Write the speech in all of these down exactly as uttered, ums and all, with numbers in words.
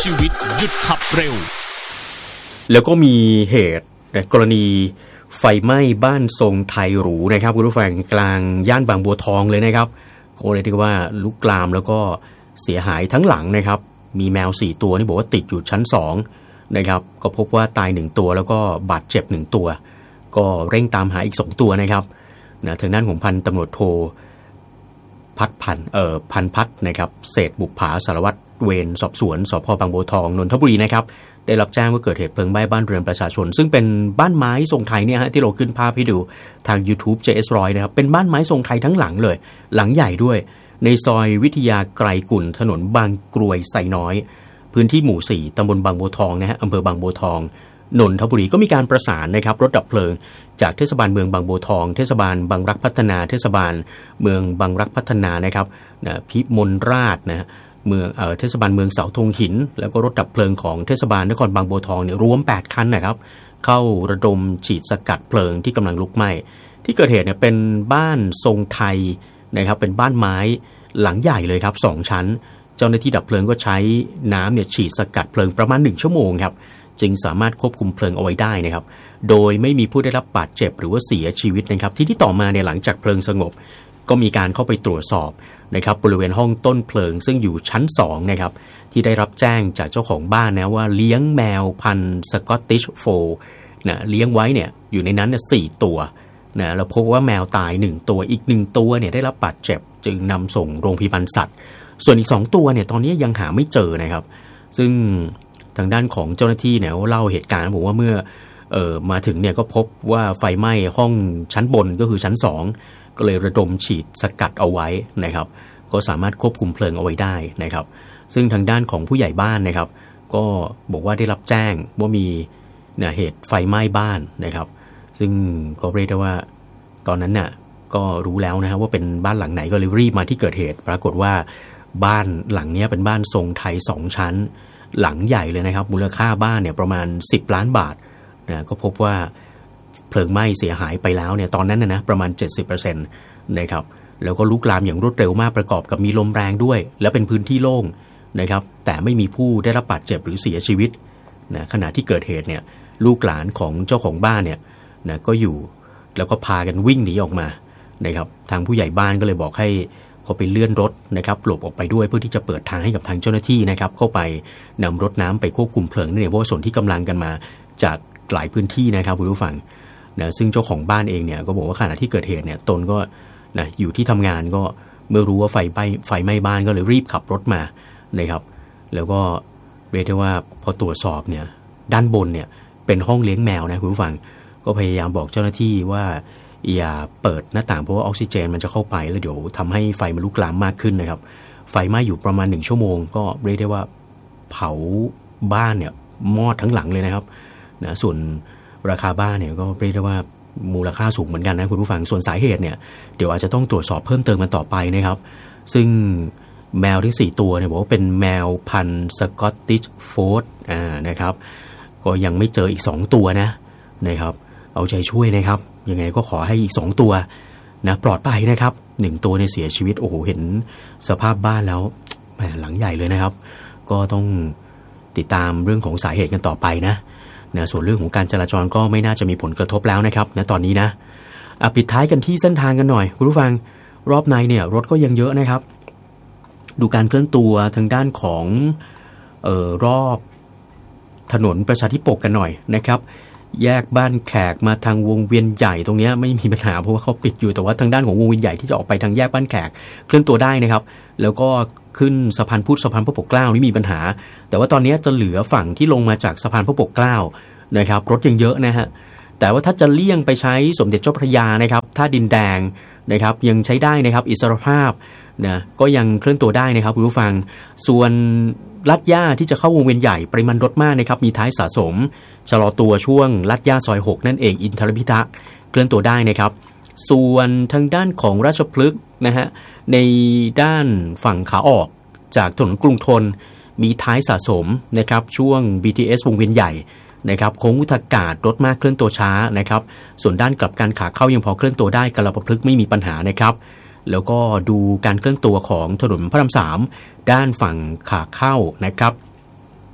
ชีวิตหยุดขับเร็วแล้วก็มีเหตุกรณีไฟไหม้บ้านทรงไทยหรูนะครับคุณผู้ฟังกลางย่านบางบัวทองเลยนะครับโอ้เลยที่ว่าลุกลามแล้วก็เสียหายทั้งหลังนะครับมีแมวสี่ตัวนี่บอกว่าติดอยู่ชั้นสองนะครับก็พบว่าตายหนึ่งตัวแล้วก็บาดเจ็บหนึ่งตัวก็เร่งตามหาอีกสองตัวนะครับนะทางด้านของพันตำรวจโทพัฒพันเอ่อพันพัฒนะครับเศษบุปผาสารวัตรเวรสอบสวนสพบางบัวทองนนทบุรีนะครับได้รับแจ้งว่าเกิดเหตุเพลิงไหม้บ้านเรือนประชาชนซึ่งเป็นบ้านไม้ทรงไทยเนี่ยฮะที่เราขึ้นภาพให้ดูทาง YouTube เจ เอส หนึ่งร้อยนะครับเป็นบ้านไม้ทรงไทยทั้งหลังเลยหลังใหญ่ด้วยในซอยวิทยาไกรกุลถนนบางกรวยไซน้อยพื้นที่หมู่สี่ตำบลบางบัวทองนะฮะอำเภอบางบัวทองนนทบุรีก็มีการประสานนะครับรถดับเพลิงจากเทศบาลเมืองบางบัวทองเทศบาลบางรักพัฒนาเทศบาลเมืองบางรักพัฒนานะครับนะพิมลราชนะเมืองเอ่อเทศบาลเมืองเสาธงหินแล้วก็รถดับเพลิงของเทศบาลนครบางบัวทองเนี่ยรวมแปดคันนะครับเข้าระดมฉีดสกัดเพลิงที่กำลังลุกไหม้ที่เกิดเหตุเนี่ยเป็นบ้านทรงไทยนะครับเป็นบ้านไม้หลังใหญ่เลยครับสองชั้นเจ้าหน้าที่ดับเพลิงก็ใช้น้ำเนี่ยฉีดสกัดเพลิงประมาณหนึ่งชั่วโมงครับจึงสามารถควบคุมเพลิงเอาไว้ได้นะครับโดยไม่มีผู้ได้รับบาดเจ็บหรือว่าเสียชีวิตนะครับที่ที่ต่อมาเนี่ยหลังจากเพลิงสงบก็มีการเข้าไปตรวจสอบนะครับบริเวณห้องต้นเพลิงซึ่งอยู่ชั้นสองนะครับที่ได้รับแจ้งจากเจ้าของบ้านนะว่าเลี้ยงแมวพันธุ์สกอตติชโฟลด์นะเลี้ยงไว้เนี่ยอยู่ในนั้นเนี่ยสี่ตัวนะเราพบว่าแมวตายหนึ่งตัวอีกหนึ่งตัวเนี่ยได้รับบาดเจ็บจึงนำส่งโรงพยาบาลสัตว์ส่วนอีกสองตัวเนี่ยตอนนี้ยังหาไม่เจอนะครับซึ่งทางด้านของเจ้าหน้าที่เนี่ยเล่าเหตุการณ์บอกว่าเมื่อเอ่อมาถึงเนี่ยก็พบว่าไฟไหม้ห้องชั้นบนก็คือชั้นสองก็เลยระดมฉีดสกัดเอาไว้นะครับก็สามารถควบคุมเพลิงเอาไว้ได้นะครับซึ่งทางด้านของผู้ใหญ่บ้านนะครับก็บอกว่าได้รับแจ้งว่ามีเนี่ยเหตุไฟไหม้บ้านนะครับซึ่งก็เรียกได้ว่าตอนนั้นน่ะก็รู้แล้วนะครับว่าเป็นบ้านหลังไหนก็เลยรีบมาที่เกิดเหตุปรากฏว่าบ้านหลังนี้เป็นบ้านทรงไทยสองชั้นหลังใหญ่เลยนะครับมูลค่าบ้านเนี่ยประมาณสิบล้านบาทนะก็พบว่าเพลิงไหม้เสียหายไปแล้วเนี่ยตอนนั้นนะนะประมาณ เจ็ดสิบเปอร์เซ็นต์ นะครับแล้วก็ลุกลามอย่างรวดเร็วมากประกอบกับมีลมแรงด้วยและเป็นพื้นที่โล่งนะครับแต่ไม่มีผู้ได้รับบาดเจ็บหรือเสียชีวิตนะขณะที่เกิดเหตุเนี่ยลูกหลานของเจ้าของบ้านเนี่ยนะก็อยู่แล้วก็พากันวิ่งหนีออกมานะครับทางผู้ใหญ่บ้านก็เลยบอกให้เขาไปเลื่อนรถนะครับหลบออกไปด้วยเพื่อที่จะเปิดทางให้กับทางเจ้าหน้าที่นะครับเข้าไปนำรถน้ำไปควบคุมเพลิงนั่นเองเพราะว่าส่วนที่กำลังกันมาจากหลายพื้นที่นะครับคุณผู้ฟังนะซึ่งเจ้าของบ้านเองเนี่ยก็บอกว่าขณะที่เกิดเหตุเนี่ยตนก็นะอยู่ที่ทำงานก็เมื่อรู้ว่าไฟไหม้ไฟไหม้บ้านก็เลยรีบขับรถมานะครับแล้วก็เรียกได้ว่าพอตรวจสอบเนี่ยด้านบนเนี่ยเป็นห้องเลี้ยงแมวนะคุณผู้ฟังก็พยายามบอกเจ้าหน้าที่ว่าอย่าเปิดหน้าต่างเพราะว่าออกซิเจนมันจะเข้าไปแล้วเดี๋ยวทำให้ไฟมันลุกลามมากขึ้นนะครับไฟไหม้อยู่ประมาณหนึ่งชั่วโมงก็เรียกได้ว่าเผาบ้านเนี่ยมอดทั้งหลังเลยนะครับนะส่วนราคาบ้านเนี่ยก็เรียกได้ว่ามูลค่าสูงเหมือนกันนะคุณผู้ฟังส่วนสาเหตุเนี่ยเดี๋ยวอาจจะต้องตรวจสอบเพิ่มเติมกันต่อไปนะครับซึ่งแมวทั้งสี่ตัวเนี่ยบอกว่าเป็นแมวพันธุ์สกอตติชโฟลด์อ่านะครับก็ยังไม่เจออีกสองตัวนะนะครับเอาใจช่วยนะครับยังไงก็ขอให้อีกสองตัวนะปลอดภัยนะครับหนึ่งตัวเนี่ยเสียชีวิตโอ้โหเห็นสภาพบ้านแล้วแหมหลังใหญ่เลยนะครับก็ต้องติดตามเรื่องของสาเหตุกันต่อไปนะนะส่วนเรื่องของการจราจรก็ไม่น่าจะมีผลกระทบแล้วนะครับณตอนนี้นะอ่ะปิดท้ายกันที่เส้นทางกันหน่อยคุณผู้ฟังรอบในเนี่ยรถก็ยังเยอะนะครับดูการเคลื่อนตัวทางด้านของเอ่อรอบถนนประชาธิปกกันหน่อยนะครับแยกบ้านแขกมาทางวงเวียนใหญ่ตรงนี้ไม่มีปัญหาเพราะว่าเขาปิดอยู่แต่ว่าทางด้านของวงเวียนใหญ่ที่จะออกไปทางแยกบ้านแขกเคลื่อนตัวได้นะครับแล้วก็ขึ้นสะพานพุทธสะพานพระปกเกล้านี่มีปัญหาแต่ว่าตอนนี้จะเหลือฝั่งที่ลงมาจากสะพานพระปกเกล้านะครับรถยังเยอะนะฮะแต่ว่าถ้าจะเลี่ยงไปใช้สมเด็จเจ้าพระยานะครับท่าดินแดงนะครับยังใช้ได้นะครับอิสรภาพนะก็ยังเคลื่อนตัวได้นะครับคุณผู้ฟังส่วนลาดย่าที่จะเข้าวงเวียนใหญ่ปริมาณรถมากนะครับมีท้ายสะสมชะลอตัวช่วงลาดย่าซอยหกนั่นเองอินทรพิทักษ์เคลื่อนตัวได้นะครับส่วนทางด้านของราชพฤกษ์นะฮะในด้านฝั่งขาออกจากถนนกรุงธนมีท้ายสะสมนะครับช่วง บี ที เอส วงเวียนใหญ่นะครับโค้งอุทกาศรถมากเคลื่อนตัวช้านะครับส่วนด้านกลับกันขาเข้ายังพอเคลื่อนตัวได้กาฬปพฤกษ์ไม่มีปัญหานะครับแล้วก็ดูการเคลื่อนตัวของถนนพระรามสามด้านฝั่งขาเข้านะครับ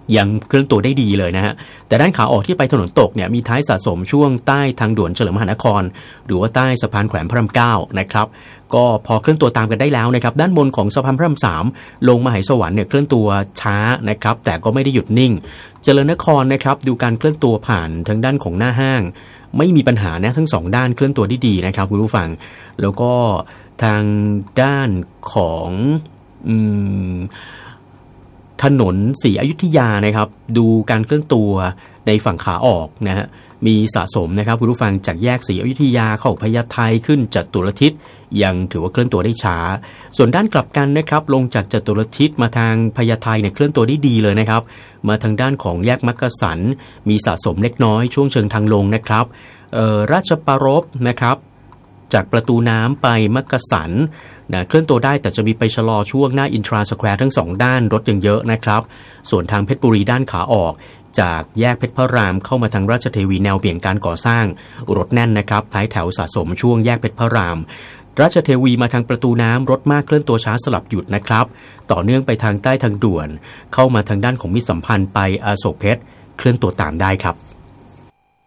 ยังเคลื่อนตัวได้ดีเลยนะฮะแต่ด้านขาออกที่ไปถนนตกเนี่ยมีท้ายสะสมช่วงใต้ทางด่วนเฉลิมมหานครหรือว่าใต้สะพานแขวนพระรามเก้านะครับก็พอเคลื่อนตัวตามกันได้แล้วนะครับด้านบนของสะพานพระรามสามลงมหาสวรรค์เนี่ยเคลื่อนตัวช้านะครับแต่ก็ไม่ได้หยุดนิ่งเจริญนครนะครับดูการเคลื่อนตัวผ่านทางด้านของหน้าห้างไม่มีปัญหานะทั้งสองด้านเคลื่อนตัวได้ดีนะครับคุณผู้ฟังแล้วก็ทางด้านของอืมถนนศรีอยุธยานะครับดูการเคลื่อนตัวในฝั่งขาออกนะฮะมีสะสมนะครับคุณผู้ฟังจากแยกศรีอยุธยาเข้าพญาไทขึ้นจตุรทิศยังถือว่าเคลื่อนตัวได้ช้าส่วนด้านกลับกันนะครับลงจากจตุรทิศมาทางพญาไทเนี่ยเคลื่อนตัวได้ดีเลยนะครับมาทางด้านของแยกมักกะสันมีสะสมเล็กน้อยช่วงเชิงทางลงนะครับราชปรารภนะครับจากประตูน้ำไปมักกะสันนะเคลื่อนตัวได้แต่จะมีไปชะลอช่วงหน้าอินทราสแควร์ทั้งสองด้านรถยังเยอะนะครับส่วนทางเพชรบุรีด้านขาออกจากแยกเพชรพระรามเข้ามาทางราชเทวีแนวเบี่ยงการก่อสร้างรถแน่นนะครับท้ายแถวสะสมช่วงแยกเพชรพระรามราชเทวีมาทางประตูน้ำรถมากเคลื่อนตัวช้าสลับหยุดนะครับต่อเนื่องไปทางใต้ทางด่วนเข้ามาทางด้านของมิตรสัมพันธ์ไปอโศกเพชรเคลื่อนตัวตามได้ครับ